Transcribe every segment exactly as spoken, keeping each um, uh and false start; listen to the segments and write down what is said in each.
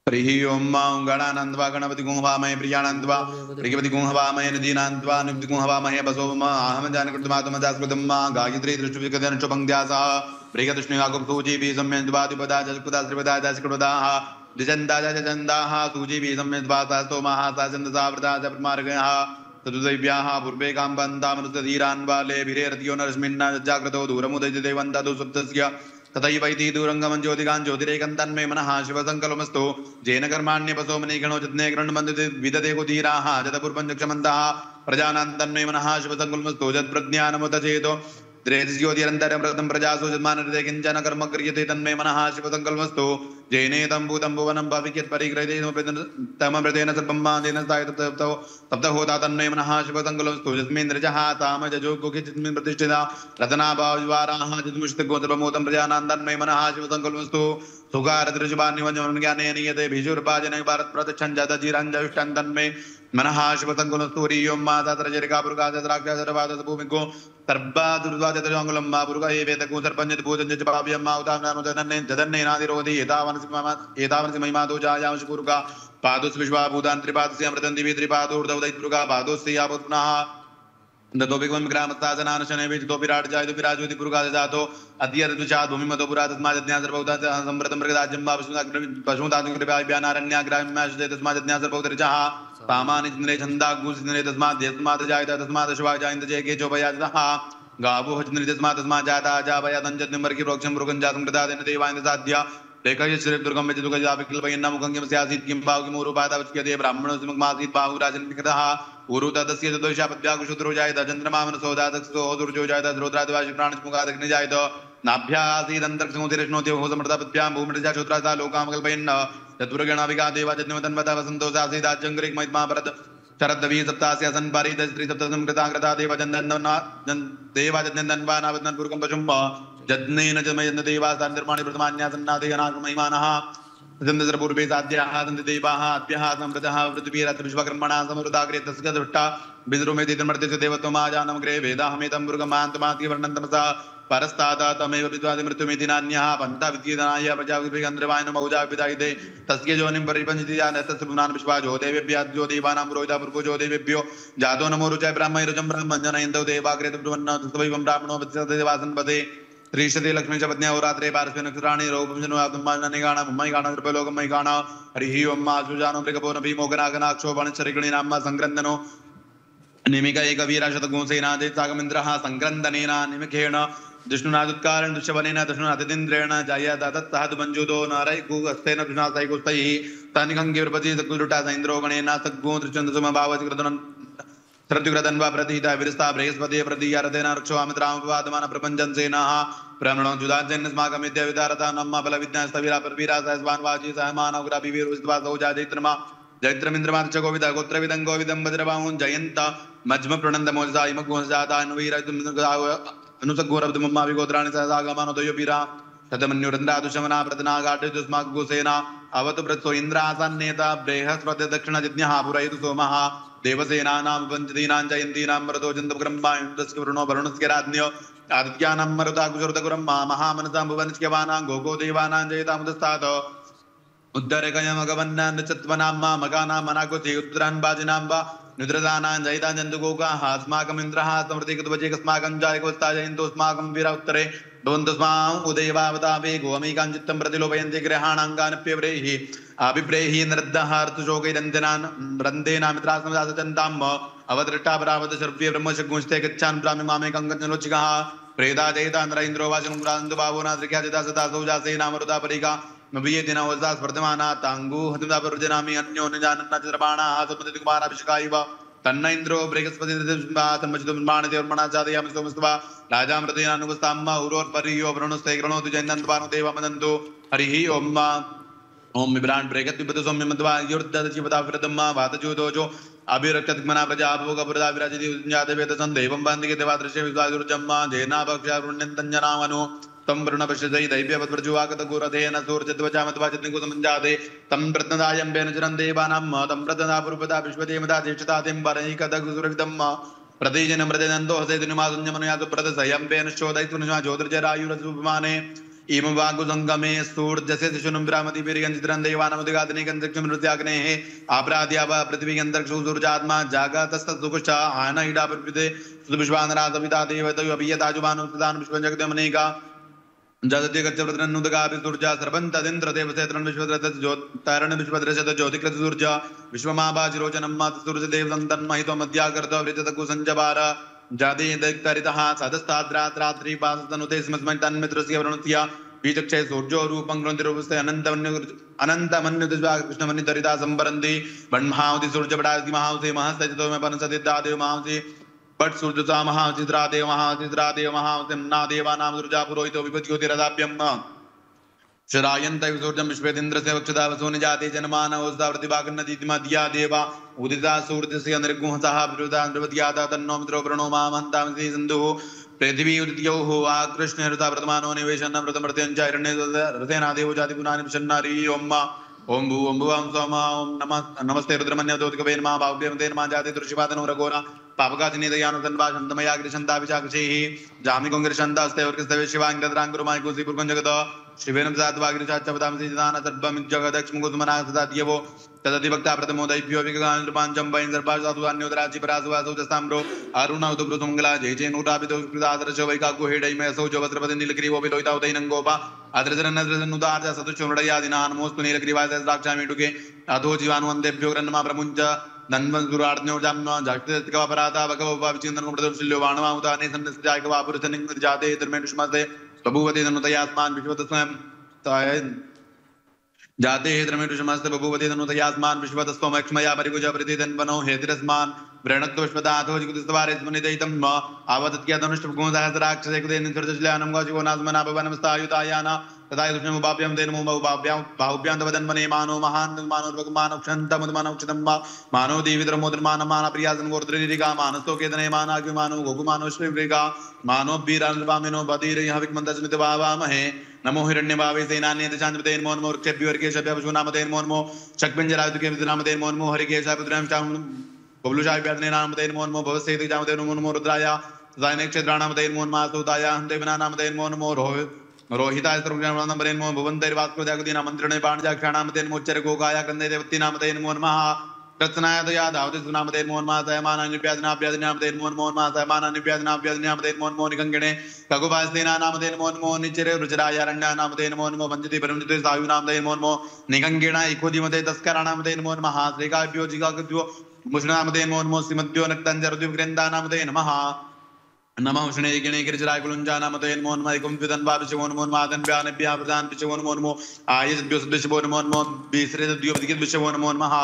हरिः ओं मां गणानन्द्वा गणपति गुंहवामहे प्रियानन्द्वा प्रियपति गुंहवामहे नदीनान्द्वा निपति गुंहवामहे बसोमा अहं जानकृतमातमदास्कृतं मा गायत्री दृष्टिविकदन शुभङ्ग्यासः प्रियकृष्णयागुप्सूजीभिः सम्यन्द्वादिपदा जल्पदा श्रीपदा दास्कृपदाः द्विजन्दाः जजन्दाः सूजीभिः सम्यन्द्वासा स्तोमाः सा छन्दसा वृता च प्रमार्गयाः तदुदैव्याः पूर्वे काम्बन्तामनुसतीरान्वालेभिरेरतियो नरस्मिन्ना जाग्रतो दूरमुदयति देवन्तादु सुप्तस्य तथैवैति दूरङ्गमं ज्योतिकान् ज्योतिरेकं तन्मे मनः शिवसङ्कल्पमस्तु जेन कर्माण्यपसो मनीगणो जत्ने गृह्णबन्धुते विदते कुधीराः जतपूर्वं चक्षमन्तः प्रजानां तन्मे मनः शिवसङ्कल्पमस्तु जत्प्रज्ञानमुत चेतो ज्योतिरन्तरं प्रजासु जन्मानृते किञ्चन कर्म क्रियते तन्मे मनः शिवसङ्कल्पमस्तु जैनेतं भूतं भुवनं भविष्यत् परिग्रहीतेन तममृतेन सर्वं मादेन तप्तो तप्त होता तन्मे मनः शिवसङ्कल्पमस्तु यस्मिन्द्रजः तामजो गुखिस्मिन् प्रतिष्ठिता रतनाभाविवाराः जिद्मुष्टिगोत्रप्रमोदं प्रजानां तन्मे मनः शिवसङ्कल्पमस्तु सुगारदृशुभान्यवञ्जनं ज्ञाने नीयते भिषुर्पाजने भारतप्रतिष्ठं जतजीरञ्जविष्टं तन्मे मनः शिवसङ्कल्पमस्तु हरिओं माता त्रजरिकापुरुकादराक्षसर्वादभूमिको सर्वा दुर्वादतरङ्गुलं मा पुरुका ये वेदकु सर्पञ्च भूतं च पाव्यं मा उदानन्दने जदन्नेनादिरोधि एतावनसि महिमादो जायांश पुरुका पादोस् विश्वाभूतान् त्रिपादस्य अमृतं दिवि त्रिपादोर्धवदैत्पुरुका पादोस्य यावत् पुनः दतोभिगमं ग्रामस्तासनानशने वेचितो विराट जायतो विराजोति पुरुका जातो अद्य ऋतुचात् भूमिमतो पुरा तस्मात् यज्ञा सर्वभूता संवृतं मृगराज्यं वा पशुतां कृपयाभ्यानारण्याग्राम्याश्रते तस्मात् यज्ञा सर्वभूतरिचः सामानि चिन्द्रे छन्दागुसिन्द्रे तस्मात् यस्मात् जायत तस्मात् अश्वा जायन्त जय केचोपयाजतः गावो चिन्द्रे तस्मात् तस्मात् जाता जावयादञ्जन्मर्गि प्रोक्षं मृगञ्जातं कृतादेन देवायन्त साध्य लेखय श्री दुर्गम में दुर्गा विकल्पयन्ना मुखं किं स्यासीत् किं बाहु किं ऊरुपादावच्यते ब्राह्मणो मुखमासीत् बाहु राजन्निकृतः ऊरु तदस्य तदोषापद्याकुशूद्रो जायत चन्द्रमामनसोदादक्षो दुर्जो जायत द्रोत्रादिवासि प्राणस्मुखादग्नि जायत नाभ्यासीदन्तर्क्षमुतिरश्नोति हो समृतापद्भ्यां भूमिर्जा शूद्रासा लोकां कल्पयन् चतुर्गणाविका देवा जन्मतन्वता वसन्तोषासीदाज्जङ्गरिक् महित्मा भरत शरद्दवी सप्तास्य सन्पारित स्त्री सप्तसं कृता कृता देवजन्दन्ना देवाजन्दन्वानावदन्पुरुकं पशुम्ब जज्ञेन च मयन्न देवासां निर्माणि प्रथमान्या सन्नादे अनागमहिमानः चन्द्रपूर्वे साध्याः सन्ति देवाः अद्भ्यः संवृतः पृथ्वीरथ विश्वकर्मणा समृताग्रे तस्य दृष्टा विद्रुमेति धर्मर्त्यस्य देवत्वमाजानमग्रे वेदाहमेतं मृगमान्तमाति वर्णन्तमसा परस्तादा तमेव विद्वादि मृत्युमिति नान्यः पन्था विद्येदनाय प्रजाविद्यन्द्रवायन मौजा विदायिते तस्य जोनिं परिपञ्चति तस्य पुनान् विश्वाजो देवेभ्यो देवानां पुरोहिता पूर्वजो देवेभ्यो जातो नमो रुचाय ब्राह्मैरुचं ब्राह्मञ्जनयन्तौ देवाग्रे ब्रुवन्न तस्वैवं ब्राह्मणो देवासन्पदे त्रिशते लक्ष्मी च पत्न्या होरात्रे पार्श्वे नक्षत्राणि रौपं जनुवाप्तमाननिगाणा मय्यगाणा नृपलोकं मय्यगाणा हरिः ओं मा सुजानो मृगपो नभीमोगनागनाक्षो वणश्चरिगणि नाम्मा सङ्क्रन्दनो निमिक एकवीरशतगुंसेनादे सागमिन्द्रः सङ्क्रन्दनेन निमिखेण विष्णुनादुत्कारेण दुष्यवनेन दृष्णुनादिन्द्रेण जय दत्तः मञ्जुदो नरैकु हस्तेन कृष्णासैकुस्तैः तानिकङ्गिर्पति सकुलुटा सैन्द्रो गणेन सद्गो त्रिचन्द्रसमभावति कृतनं श्रद्युग्रदन्वा प्रतीता विरस्ता बृहस्पति प्रतीयारतेन रक्षोमित्रामुपवादमान प्रपञ्चन्सेनाः ब्रह्मणो जुदाजन्यस्माकमिद्य विदारता नम्मा बलविज्ञास्तवीरा परवीरा सहस्वान् वाची सहमानौग्राभिवीरुस्त्वा सौजा जैत्रमा जैत्रमिन्द्रमार्च गोविदा गोत्रविदं गोविदं वज्रबाहुं जयन्त मज्म प्रणन्द मोजसा इमगोजाता अनुसगोरब्धमम्मा विगोत्राणि सहसागमानोदयोपीरा तदमन्युरन्द्रादुशमना प्रतनागाटुस्माग्गुसेना अवतु प्रत्सो इन्द्रासन्नेता बृहस्पति दक्षिणजिज्ञः पुरयतु सोमः देवसेनानां पञ्चदीनां जयन्तीनां मरुतो जन्तुब्रह्मायुन्दस्य वरुणो वरुणस्य राज्ञो आदित्यानां मरुताकुशुरतकुरम्मा महामनसां भुवनस्यवानां गोगो देवानां जयतामुदस्तात् उद्धरकयमगवन्नान्नचत्वनाम्मा मगानां मनाकुति उत्तरान् बाजिनाम्बा निद्रदानां जयिता जन्तुगोगाः अस्माकम् इन्द्रः समृतिकृतवचेकस्माकं जायकोस्ता जयन्तोऽस्माकं वीरा उत्तरे भवन्तस्माम् उदयवावतावे गोमैकाञ्चित्तं प्रतिलोभयन्ति ग्रहाणाङ्गानप्यव्रेहि अभिप्रेहि नृद्धः ऋतुशोकैरञ्जनान् रन्देनामित्रासमदासचन्ताम् अवदृष्टापरावत सर्वे ब्रह्मशगुंस्ते गच्छान् ब्राह्मि मामेकं गच्छनोचिकः प्रेदा जयिता नरेन्द्रो वाचनं ग्रान्दुभावो नाद्रिक्या जता सदा सौजासेनामरुदा परिका नवीयदिना वजा स्पर्धमाना तांगु हतुदा पर्जनामि अन्यो न जानन्ना चित्रबाणाः सपतिति कुमाराभिषेकायव तन्न इन्द्रो बृहस्पति तन्मचितो ब्रह्माणते वर्मणा चादयामि सोमस्त्वा राजामृतेनानुगस्ताम्मा उरोर्परियो वरुणस्ते गृणोतु जयन्तन्त्वानो देवमदन्तु हरिः ओं ओं विभ्रान् बृहद्विपतु सौम्यमध्वा युर्दशिवताविरतम्मा वातचूदोजो अभिरक्षद्मना प्रजा भोगपुरदा विराजति जातवेदसं देवं वन्दिके देवादृश्य विश्वासुर्जम्मा जैनाभक्ष्यारुण्यन्तञ्जनामनु तम वरुणपश्यजयि दैव्यवद्वर्जुवागतगुरथेन सूर्यध्वजामध्वाचित्निकुतमञ्जाते तं प्रत्नदायम्बेन चिरं देवानां तं प्रत्नदा पुरुपदा विश्वदेवता ज्येष्ठतातिं वरैकदगुसुरविदं प्रतीजनमृतदन्तो हसेतुनिमासुञ्जमनुयातु प्रदसयम्बेन शोधयितुनिमा ज्योतिर्जरायुरसुपमाने इम वागुसंगमे सूर्यस्य शिशुनं ब्राह्मति वीर्यञ्चित्रं देवानामुदिगादिने गन्धक्षं नृत्याग्नेः आपराध्याव पृथ्वी अन्तरिक्षो सूर्यात्मा जागतस्तुकुश्च आन इडा प्रपृते सुविश्वानरासविता देवतयो अभियताजुमानो सदान विश्वजगदमनेका जगति गच्छप्रतनुदगापि सूर्या सर्वन्तदिन्द्र देवसेत्रन् विश्वद्रथ ज्योतिरण विश्वद्रशत ज्योतिकृत सूर्या विश्वमाभाजिरोचनं मात सूर्य देवसन्तन्महितो मध्याकर्त वृजतकु संजवार जादे दैक्तरितः सदस्ताद्रात्रात्रि पासतनुते स्मस्मै तन्मित्रस्य वरुणत्या बीजक्षय सूर्यो रूपं ग्रन्थिरूपस्य अनन्तमन्यु अनन्तमन्युदिज्वा कृष्णमन्यदरिता संवरन्ति बन्महावति सूर्यपटादि महावति महस्तजतो मे पनसदिद्दादेव महावति पट सूर्यसा महाचिद्रादेव महाचिद्रादेव महावतिम्ना देवानां दुर्जा पुरोहितो विपद्योतिरदाभ्यं शरायन्त सूर्यं विश्वेन्द्रस्य वक्षदा वसूनि जाते जनमानवोस्ता प्रतिभागन्नदीतिमध्या देवा उदिता सूर्यस्य निर्गुहसः विरुदा द्रवत्यादा तन्नो मित्रो प्रणो मामन्तामसि सिन्धुः पृथिवी उदित्योः आकृष्ण ऋता वर्तमानो निवेशनं व्रतमर्त्यञ्च हिरण्ये रथेनादेवो जाति पुनानि विशन्नारि ओम ओम भू ओम भुवं सोमा ओम नमः नमस्ते रुद्रमन्यतोतिकवे नमः भाव्यमते नमः जाति दृश्यपादनो रघोरा पापकाचिनीदयानुसन्वाशन्तमया कृशन्ता विचाक्षैः जामिकोङ्गिरशन्तास्ते वर्गस्तवे शिवाङ्गद्राङ्गुरुमाय कुसीपुर्गं जगत शिवेन सात्वागिरिचाच्चपदांसि जदान सर्वं जगदक्ष्मकुसुमनाः सदा दियवो तदधिभक्ता प्रथमो दैभ्यो विगगानुपाञ्चं वैन् सर्वासाधुवान्योदराचि परासुवासौ जस्ताम्रो अरुण उदुप्रसुमङ्गला जय जयनुरापितो कृतादर्श वैकाको हेडैमयसौ च वस्त्रपति नीलग्रीवो विलोहिता उदैनङ्गोपा अद्रजरन्नद्रजन्नुदार्च सतुष्यमृडयादिना नमोऽस्तु नीलग्रीवाय सहस्राक्षामीटुके अधो जीवानुवन्देभ्यो ग्रन्थमाप्रमुञ्च धन्वन्सुरार्ज्ञो जाम्नो जाष्टितकवापराता भगवोपा विचिन्तनं प्रदर्शिल्यो वाणमाहुतानि सन्निस्जायकवापुरुषनिङ्गजाते धर्मेणुष्मस्ते बभूवते धनुतयास्मान् विश्वतस्वयं ताय जाते धर्मेणुष्मस्ते बभूवते धनुतयास्मान् विश्वतस्त्वमक्ष्मया परिकुजा प्रतिधन्वनो हेतिरस्मान् व्रणत्व विश्वदाथो जिकुतस्वारे स्मनिदैतं म आवतत्या धनुष्टुगुणसहस्राक्षसे कुते निसर्जश्ल्यानं गौजिको नास्मनापवनमस्तायुतायाना तथा दुष्णं बाप्यं तेन मो बाप्यां बाहुभ्यां तवदन्वने मानो महान् मानो भगमानो क्षन्तमुदमानो क्षतं मानो देवीद्रमोदर्मान मान प्रियासन गोर्द्रिरिका मानस्तो केतने मानाग्य मानो गोकुमानो श्रीव्रिका मानो वीरानुपामिनो बधिरयः विक्मन्तस्मित भावामहे नमो हिरण्यभावे सेनान्ये दशान्वितेन मोन मोर क्षेभ्यो हरिकेशभ्य पशूनामतेन मोन मो शक्पिञ्जरायुधके विद्रामतेन मोन मो हरिकेशाय पुत्रं चाम बबलुशाय व्याधने नामतेन मोन मो भवसेति जामतेन मोन मो रुद्राया तदाने क्षेत्राणामतेन मोन मासुताया देवना नामतेन मोन मो रोह रोहिताय सर्वज्ञानंबरेन मो भुवन्तैर्वास्कोद्यागदीना मन्त्रणे बाणजाक्षाणामतेन मोच्चर गोगाया कंदे देवती नामतेन मोन महा रत्नाय दया दावति सुनामतेन मोन महा सयमानान्यप्यादनाप्यादनामतेन मोन मोन महा सयमानान्यप्यादनाप्यादनामतेन मोन मोन निगंगणे कगुभास्तेना नामतेन मोन मोन निचरे रुचरायारण्या नामतेन मोन मो वंजति परमजिते सायु नामतेन मोन मो निगंगेणा इकोदिमते तस्करा नामतेन मोन महा श्रीकाभ्यो जिगाभ्यो मुष्णामतेन मोन मो श्रीमद्यो नक्तंजरद्यो ग्रन्था नामतेन महा नमः उष्णे गिणे गिरिजराय कुलुंजा नामतेन मोन मैकुम विदन बाबिशवोन मोन मादन ब्यान ब्या प्रदान पिशवोन मोन मो आयस ब्योस बिशवोन मोन मो बीसरे द्यो दिगित बिशवोन मोन महा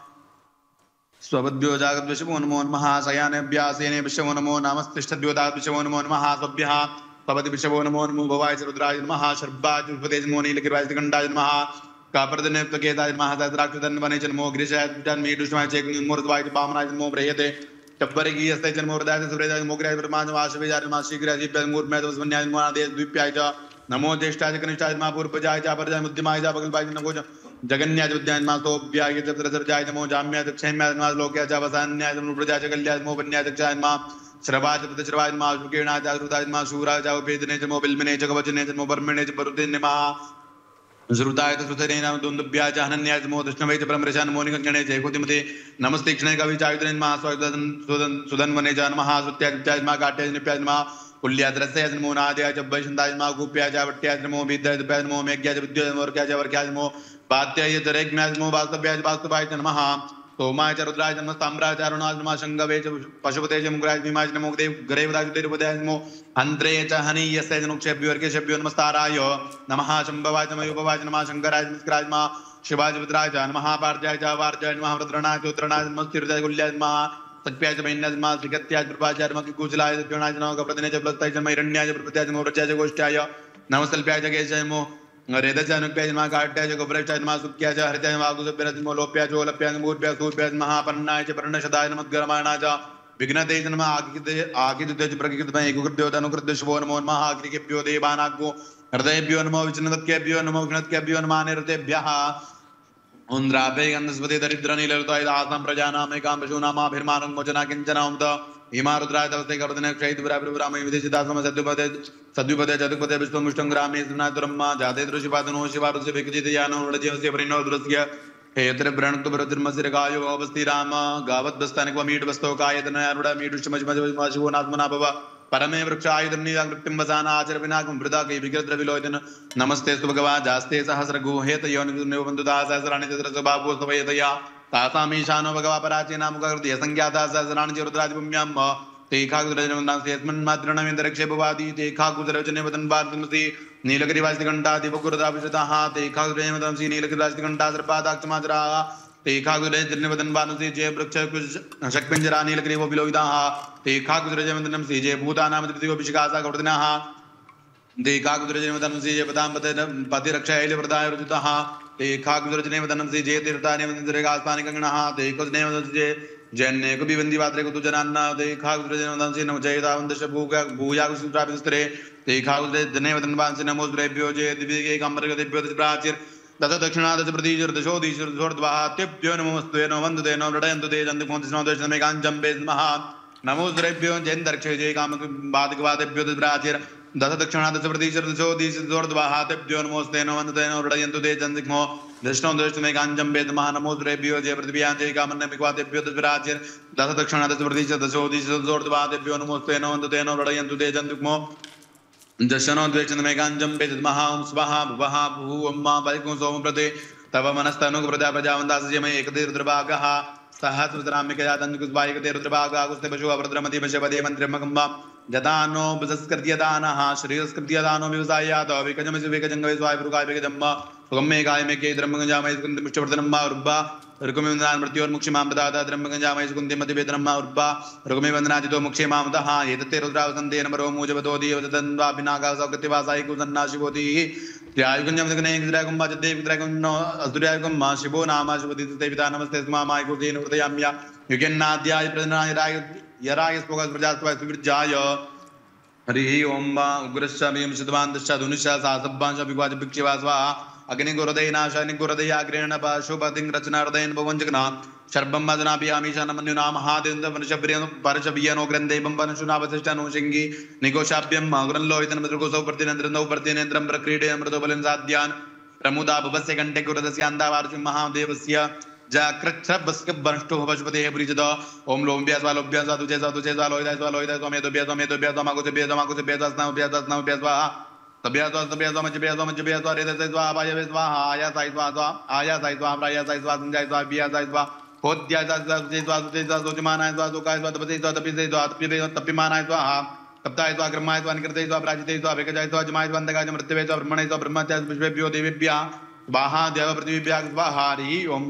स्वबद्यो जागत बिशवोन मोन महा सयाने ब्यासेने बिशवोन मो नमस्तिष्ठद्यो दा बिशवोन मोन महा सभ्यः पवति बिशवोन मोन मो भवाय रुद्राय नमः शर्वाज उपदेश मोनि लिखिवाय गंडाय नमः कापर्दने तकेताय नमः तद्राक्षतन वने जन्मो गिरिशाय जन्मे दुष्माय चेक मूर्तवाय बामनाय जन्मो ब्रह्यते टब्बरगी अस्ते जन्मोरदाय सुरेदाय मोग्राय ब्रह्माज वाशवेजाय माशीग्राय जीप्याय मूर्मेय तस्मन्याय मोनादेश द्वीप्याय च नमो ज्येष्ठाय कनिष्ठाय मा पूर्वजाय च परजाय मुद्यमाय च बगलपाय नमो जगन्याय विद्याय मा सोभ्याय च प्रसरजाय नमो जाम्याय च क्षेम्याय मा लोक्याय च वसान्याय नमो प्रजाय च कल्याय नमो बन्याय च क्षाय मा श्रवाय च प्रतिश्रवाय मा शुकेणाय च रुताय मा शूराय च वेदने च मो बिल्मने च कवचने च मो बर्मणे च परुदिने मा श्रुताय सुतरे नाम दुन्दुभ्याय च हनन्याय च मो दृष्णवे च परमृषान् मोनिगणे च कोतिमते नमस्ते क्षणे कवि चायुधरेन मा स्वायुधन सुदन सुदन्वने च नमः सुत्याय च मा काट्याय निप्याय मा कुल्याद्रस्याय नमो नाद्याय च वैशन्ताय मा गुप्याय च वट्याय नमो विद्याय च नमो मेघ्याय च विद्याय नमो वर्ग्याय च वर्ग्याय नमो वात्याय च रेग्म्याय नमो वास्तव्याय च वास्तवाय च नमः सोमाय च रुद्राय च नमः ताम्राय च अरुणाय नमः शंगवे च पशुपते च मुग्राय भीमाय च नमो देव गरेवदाय च देवदाय नमो हन्त्रे च हनीयस्य च नुक्षेभ्यो वर्गेशभ्यो नमस्ताराय नमः शंभवाय च मयूपवाय च नमः शंकराय च निष्क्राय च नमः शिवाय च रुद्राय च नमः पार्जाय च वार्जाय नमः रुद्रणाय च उत्तरणाय च नमः स्थिरजाय कुल्याय च नमः सत्याय च वैन्याय च नमः श्रीगत्याय च प्रभाय च नमः कुशलाय च प्रणाय च नमः कप्रदने च प्लस्ताय च हिरण्याय च प्रपत्याय च नमः व्रजाय च गोष्ठ्याय नमः सल्प्याय च केशाय नमो रेदच अनुप्याय नमः काट्याय च गोब्रचाय नमः सुक्याय च हरिताय नमः वागुसभ्याय नमः लोप्याय च ओलप्याय नमः मूर्प्याय सूर्प्याय च महापर्णाय च पर्णशदाय नमः गरमाणाय च विघ्नते च नमः आकिते आकिते च प्रकृतिमय गुरुभ्यो तनुकृत्य शुभो नमो नमः आग्निकेभ्यो देवानाग्गो हृदयेभ्यो नमो विष्णुवत्केभ्यो नमो विष्णुवत्केभ्यो नमः निरतेभ्यः उन्द्राभे गन्धस्पति दरिद्र नीलरुताय दासं प्रजानामेकां पशूनामाभिर्मानं मोचना किञ्चनां त हिमारुद्राय तवस्ते कर्तने क्षयित ब्राह्मण विदेशिदासम सद्युपदे सद्युपदे चतुपदे विष्णुमुष्टं ग्रामे ब्रह्मा जाते दृशिपादनो शिवारुस्य विकजित यानो रजयस्य परिणो दृश्य हेत्र ब्रणक्तु ब्रद्रमसिर गायो अवस्थि राम गावद्वस्तानिक मीट वस्तो कायतनयारुड मीटुष्मजमजमशिवो नात्मना भव परमे वृक्षायुधं नीलाकृतिं वसाना आचर विनाकं वृथा कई विकृत्र विलोचन नमस्ते स्तु भगवा जास्ते सहस्रगु हेतयो निबन्धुता सहस्राणि तत्र बापो स्तवयतया तासामीशानो भगवा पराचे नामकर्ति असंज्ञाता सहस्राणि च रुद्रादिपुम्यां तेखाकुद्रजनवन्दांसि यस्मन्मातृणमिन्दरक्षेपवादी तेखाकुद्रजनवदन्वार्तमसि नीलगिरिवासिकण्ठादिपकुरदाभिषताः तेखाकुद्रजनवदंसि नीलगिरिवासिकण्ठा सर्पादाक्षमातराः तेखाकुद्रजनवदन्वानुसि जय वृक्ष शक्पिञ्जरा नीलगिरिवो विलोहिताः तेखाकुद्रजनवदनंसि जय भूतानामतिथिवभिषिकासा कौर्दिनाः तेखाकुद्रजनवदनंसि जय पतिरक्षैलव्रताय रुचितः तेखाकुद्रजनवदनंसि जय तीर्थानिवदनसिरेगास्तानि गङ्गणः तेखाकुद्रजनवदनंसि जय जन्य को भी बंदी बात रे को तुझे नाना देखा गुजरे जनवदन से नमो जय दावंद शबूगा भूया कुसुत्रा बिस्तरे देखा गुजरे जने वदन बान से नमो द्रव्यो जय दिव्य के कमर के दिव्यो प्राचीर दश दक्षिणा दश प्रतीचर दशोदीश्वर जोर्द्वाह तिप्यो नमोस्तुते नमो वंदते नमो रटयन्तु ते जन्त कोंति स्नो दश में कांचम बेज महा नमो द्रव्यो जय दर्क्षे जय काम बाद के बाद दिव्यो प्राचीर दश दक्षिणा दश प्रतीचर दशोदीश्वर जोर्द्वाह तिप्यो नमोस्तुते नमो वंदते नमो रटयन्तु ते जन्त को दृष्टो दृष्ट में कांचम वेद महानमो द्रव्यो जय पृथ्व्यां जय कामन्ने मिक्वादेभ्यो दशराज्य दश दक्षिणा दश प्रतीच दशोदिश दशोर्ध्वादेभ्यो नमोस्ते नमोस्तुते नमो रडयन्तु ते जन्तुक्मो दशनो द्वेषन में कांचम वेद महा ओम स्वाहा भुवः भू ओम वैकुं सोम प्रते तव मनस्तनुक प्रजा प्रजावन्दास जय में एकते रुद्रभागः सहस्रराम्यकया तन्कुस्वायकते रुद्रभागः कुस्ते पशु अवृद्रमति पशपदे मन्त्रमकम्बा जदानो बसस्कृत्यदानः श्रीस्कृत्यदानो व्यवसायात विकजमसि विकजंगवे स्वाय पुरुकाय विकजम्मा सुगम्मे काय में के द्रम्मगंजामय सुकुंद मुष्टवर्धनम्मा उर्बा ऋकुमे वंदनान मृत्योर मुक्षे माम प्रदाता द्रम्मगंजामय सुकुंदे मध्य वेदनम्मा उर्बा ऋकुमे वंदनाजितो मुक्षे मामतः एतते रुद्रावसन्ते नमरो मूजवतो दीवतन्वा विनागा सकृत्यवासाय कुसन्ना शिवोति ध्यायुगंजम दगने इंद्रागुम्मा जदेव इंद्रागुम्नो असुर्यागुम्मा शिवो नामा शिवति ते पिता नमस्ते स्मामाय कुजेन हृदयाम्या युगन्नाद्याय प्रदनाय राय यराय स्पोगस प्रजास्त्वाय सुविर्जाय हरि ओम उग्रश्च भीम सिद्धवान्तश्च धनुश्च सासब्बांश विवाज भिक्षवास्वा अग्निगुरदयनाश अग्निगुरदयाग्रेण पाशुपतिं रचनार्दयन् भवञ्जगना शर्बं मदनाभियामीशानमन्युना महादेन्द्र वनशब्रियं परशबियनो ग्रन्थेबं वनशुनावशिष्टानो शिङ्गी निकोशाभ्यं अग्रन्लोहितं मधुकोसौ प्रतिनेन्द्रन्दौ प्रतिनेन्द्रं प्रक्रीडे अमृतो बलं साध्यान् प्रमुदा भवस्य कण्ठे गुरदस्यान्दावार्षि महादेवस्य जाकृच्छ्रबस्क बंष्टो पशुपते परिजद ओम लोम्भ्या स्वा लोभ्या स्वा तुजे स्वा तुजे स्वा लोहिता स्वा लोहिता स्वामे तो ब्या स्वामे तो ब्या स्वामा को से ब्या स्वामा को से ब्या स्वामा ब्या स्वामा ब्या स्वाहा तब्या स्वा तब्या स्वामा ब्या स्वामा ब्या स्वा रेत से स्वा आया वे स्वा आया साई स्वा स्वा आया साई स्वा आया साई स्वा संजय स्वा ब्या साई स्वा होद्या स्वा तुजे स्वा तुजे स्वा सोचमाना स्वा सुकाय स्वा तपसे स्वा तपि से स्वा तपि तपिमाना स्वा तप्ताय स्वा कर्माय स्वा निकृते स्वा प्राचिते स्वा वेकजाय स्वा जमाय स्वा अंधकाय मृत्युवे स्वा ब्रह्मणे स्वा ब्रह्मत्या विश्वेभ्यो देवेभ्यः स्वाहा देव पृथ्वीभ्यः स्वाहा हरि ओम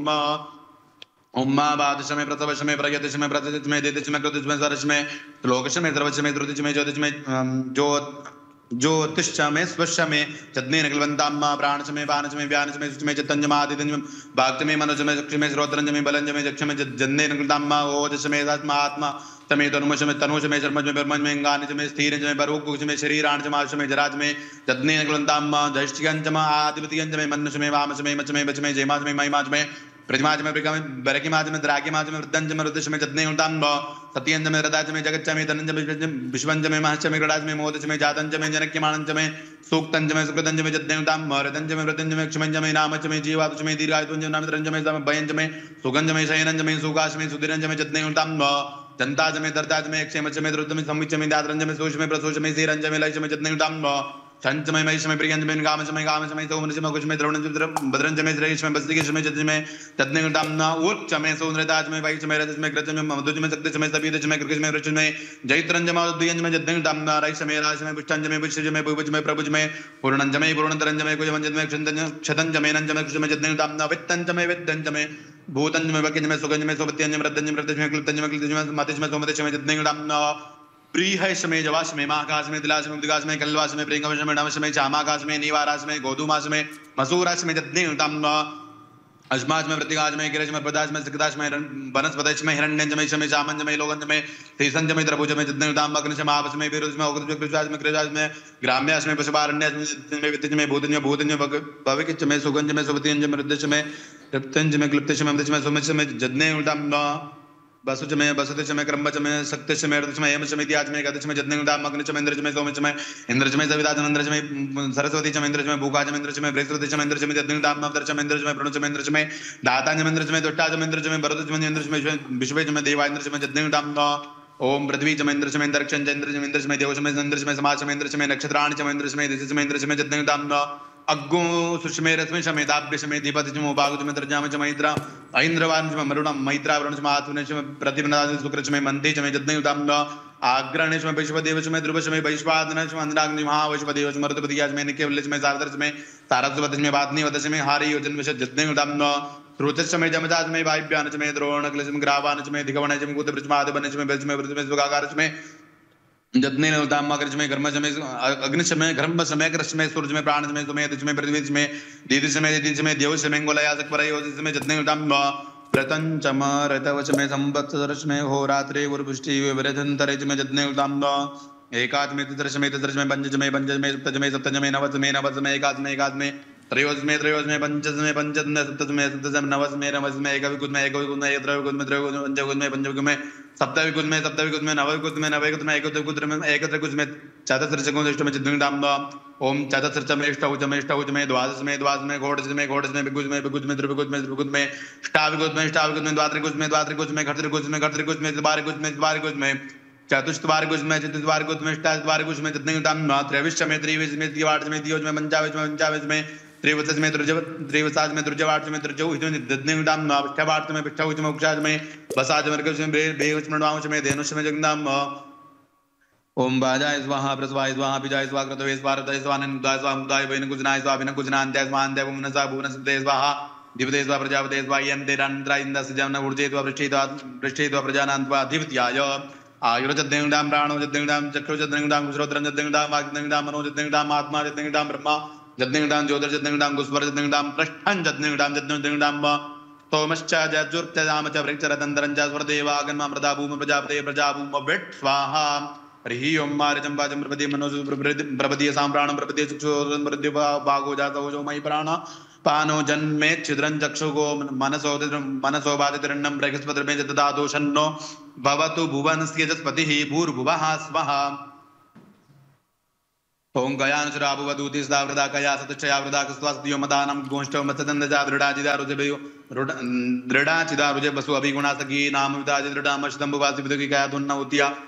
ओम बादशमे प्रथवशमे प्रयतशमे प्रत्यशमे देदशमे कृतशमे सरशमे श्लोकशमे सर्वशमे द्रुतशमे ज्योतिशमे जो ज्योतिषमे स्वशमे चद्ने नकलवन्ताम्मा प्राणशमे बाणशमे व्यानशमे सुचमे चतंजमादितंजम भागचमे मनोजमे चक्षुमे श्रोत्रंजमे बलंजमे चक्षमे जन्ने नकलताम्मा ओजशमे आत्मा आत्मा तमे तनुमशमे तनुशमे शर्मजमे ब्रह्मजमे गानजमे स्थिरजमे बरुकुशमे शरीराणजमाशमे जराजमे चद्ने नकलताम्मा जष्टिकंजम आदिपतियंजमे मन्नशमे वामशमे मचमे बचमे जयमाजमे महिमाजमे प्रतिमाजमे बरकिमाजमे द्रागिमाजमे वृद्धंजमे रुद्रशमे चद्ने उल्ताम्ब सत्यंजमे रदाजमे जगच्चमे धनंजमे विश्वंजमे महश्चमे गडाजमे मोदशमे जातंजमे जनक्यमानंजमे सूक्तंजमे सुकृतंजमे चद्ने उल्ताम्ब रदंजमे वृद्धंजमे क्षमंजमे नामचमे जीवातुचमे दीर्घायुतंजमे नामत्रंजमे भयंजमे सुगंजमे शयनंजमे सुगाशमे सुधीरंजमे चद्ने उल्ताम्ब जनताजमे दर्दाजमे क्षेमचमे द्रुतमे संविचमे दातरंजमे सूक्ष्मे प्रसूचमे सीरंजमे लयचमे चद्ने उल्ताम्ब संचमय महिषमय प्रियंजमय गामचमय गामचमय सौमनचमय कुचमय द्रवणचमय भद्रंचमय श्रेयचमय बस्तिकेशमय चतुर्चमय तद्निगताम्ना ऊर्चमय सौंदर्यताजमय वैचमय रजचमय कृतचमय मधुचमय सक्तचमय सपीतचमय कृकचमय वृक्षमय जैत्रंजमय उद्यंजमय जद्निगताम्ना रैचमय राजमय पुष्टंजमय पुष्टजमय भुवजमय प्रभुजमय पूर्णंजमय पूर्णतरंजमय कुजमंजमय क्षतंजमय नंजमय कुजमय जद्निगताम्ना वित्तंजमय वित्तंजमय भूतंजमय वकिंजमय सुगंजमय सोपत्यंजमय रद्दंजमय रद्दंजमय क्लुप्तंजमय क्लुप्तंजमय मातिशमय सोमतचमय जद्निगताम्ना प्रीहशमे जवाशमे महाकाशमे दिलाशमे उद्गाशमे कल्वाशमे प्रेंगवशमे नवशमे चामाकाशमे नीवाराशमे गोधूमाशमे मसूराशमे जद्निगताम्ना अजमाजमे प्रतिगाजमे गिरजमे प्रदाशमे सिकदाशमे वनस्पतिशमे हिरण्यंजमे शमे चामंजमे लोगंजमे तीसंजमे द्रभुजमे जद्निगताम्ना अग्निशमे आपसमे विरुजमे ओगजमे कृषाजमे कृषाजमे ग्राम्याशमे पशुपारण्यशमे वित्तजमे भूतंजमे भूतंजमे भविकिचमे सुगंजमे सुवतियंजमे रुद्रशमे तप्तंजमे क्लुप्तशमे अमृतशमे सुमशमे जद्निगताम्ना बसुच में बसुच में क्रमच में शक्तिच में ऋतुच में हेमच में त्याज में गतिच में जद्निंगदाम मग्निच में इंद्रच में सोमच में इंद्रच में सविताच में इंद्रच में सरस्वती च में इंद्रच में भूकाच में इंद्रच में बृहस्पति च में इंद्रच में जद्निंगदाम नवदर्च में इंद्रच में प्रणुच में इंद्रच में दाताच में इंद्रच में दुट्टाच में इंद्रच में भरतच में इंद्रच में विश्वेच में देवा इंद्रच में जद्निंगदाम ओम पृथ्वी च में इंद्रच में अंतरिक्षं च इंद्रच में इंद्रच में देवच में इंद्रच में समाच में इंद्रच में नक्षत्राणि च में इंद्रच में दिशच में इंद्रच में जद्निंगदाम अग्गो सुषमे रश्मि शमेदाभ्य शमे दीपति च मोबागु च में त्रजाम च मैत्रा ऐन्द्रवान च मैत्रा मैत्रा वरुण च मातुने च प्रतिपन्नाद शुक्र च में मंते च में जद्निंगदाम आग्रणेश में वैश्वदेव च में ध्रुव च में वैश्वानर च में अंधराग्नि महावैश्वदेव च मरुतपतियाज में निकेवल च में सारदर च में सारस्वत में वादनी वद च में हारी योजन विश जद्निंगदाम रोचच में जमजाज में वायव्यान च में द्रोण क्लेश में ग्रावान च में दिगवण च में कुत ब्रजमाद बन च में ब्रज में ब्रज में सुगाकार च में जद्ने उदाम अग्रज में घर्म में अग्निश में घर्म समय कृष में सूर्य में प्राण में सुमेध में पृथ्वी में दीदी में दीदी में देव में गोलयासक पर योजिस में जद्ने उदाम प्रतंच रतवच में संवत्सरच में होरात्रे गुरुपुष्टि विरधंतरेच में जद्ने उदाम एकाच में तित्रच में तित्रच में पंचज में पंचज में सप्तज में सप्तज में नवज में नवज में एकाच में एकाच में त्रयोज में त्रयोज में पंचज में पंचज में सप्तज में सप्तज में नवज में नवज में एकविकुज में एकविकुज में त्रयोविकुज में त्रयोविकुज में पंचविकुज में पंचविकुज में सप्तविकुज में सप्तविकुज में नवविकुज में नवविकुज में एकविकुज में एकत्रिकुज में चतुर्सृजकुज में चिद्विदाम ओम चतुर्सृज में अष्टौज में अष्टौज में द्वादश में द्वादश में घोड़ज में घोड़ज में विकुज में विकुज में त्रिविकुज में त्रिविकुज में अष्टाविकुज में अष्टाविकुज में द्वात्रिकुज में द्वात्रिकुज में खड़त्रिकुज में खड़त्रिकुज में द्वारिकुज में द्वारिकुज में चतुष्टवारिकुज में चतुष्टवारिकुज में अष्टाविकुज में जद्निंगदाम त्रैविश में त्रिविश में त्रिवाट में दियोज में पंचाविश में पंचाविश में त्रिवत्स में त्रिजव त्रिवसाज में त्रिजवाट में त्रिजौ जद्निंगदाम अष्टवाट में पिष्ठौच में उक्षाज में बसाज में में बेहुच में नवांश में धेनुष में जगदाम ओम बाजाय स्वाहा प्रस्वाय स्वाहा पिजाय स्वाहा क्रतवे स्वाहा स्वानंदाय स्वाहा मुदाय वैन कुजनाय स्वाहा विन कुजनांत्याय स्वाहांत्याय भुवनसा भुवनसुते स्वाहा दिवते स्वा प्रजापते स्वा यन्ते रन्त्रा इन्दस्य जन ऊर्जे त्वा पृष्ठेत्वा पृष्ठेत्वा प्रजानान्त्वा दिवत्याय आयुर्जद्निंगदाम प्राणो जद्निंगदाम चक्षु जद्निंगदाम श्रोत्रं जद्निंगदाम वाक् जद्निंगदाम मनो जद्निंगदाम आत्मा जद्निंगदाम ब्रह्मा जद्निंगदाम ज्योतिर् जद्निंगदाम गुस्वर जद्निंगदाम पृष्ठं जद्निंगदाम जद्निंगदाम तोमश्च जजुर्त्यजाम च वृक्षरतन्तरं च स्वरदेवागन्मा प्रदा भूम प्रजापते प्रजाभूम विट् स्वाहा हरिः ओम मार्जं वाजं प्रपदे मनोजु प्रपदे साम्प्राणं प्रपदे चक्षुः प्रपदे भागो जातो जो मयि प्राण पानो जन्मे छिद्रं चक्षुगो मनसो मनसो बाधितरण्णं बृहस्पतिर्मे ददातु शन्नो भवतु भुवनस्य जस्पतिः भूर्भुवः स्वः ओम गयानुचरा भुवदूति सदा वृदा कया सतुच्छया वृदा कस्वास्तियो मदानं गोष्ठो मत्सदन्दजा दृढाजिदा रुजबयो दृढाचिदा रुजे बसु अभिगुणा सखी नाम विदाजि दृढामशदम्बुवासि विदुकी कया धुन्ना उतिया